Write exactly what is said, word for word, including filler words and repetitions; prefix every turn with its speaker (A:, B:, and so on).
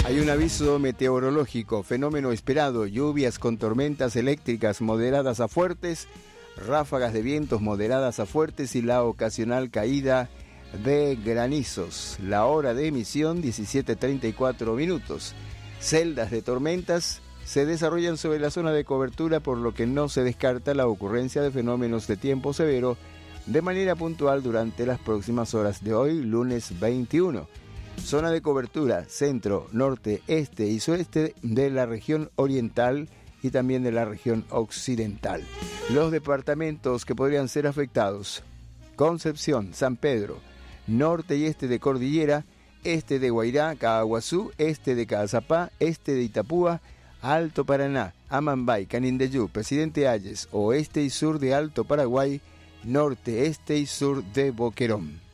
A: Hay un aviso meteorológico, fenómeno esperado, lluvias con tormentas eléctricas moderadas a fuertes, ráfagas de vientos moderadas a fuertes y la ocasional caída de granizos. La hora de emisión diecisiete treinta y cuatro minutos. Celdas de tormentas se desarrollan sobre la zona de cobertura, por lo que no se descarta la ocurrencia de fenómenos de tiempo severo de manera puntual durante las próximas horas de hoy, lunes veintiuno. Zona de cobertura centro, norte, este y sureste de la región oriental y también de la región occidental. Los departamentos que podrían ser afectados: Concepción, San Pedro, norte y este de Cordillera, este de Guairá, Caaguazú, este de Caazapá, este de Itapúa, Alto Paraná, Amambay, Canindeyú, Presidente Hayes, oeste y sur de Alto Paraguay, norte, este y sur de Boquerón.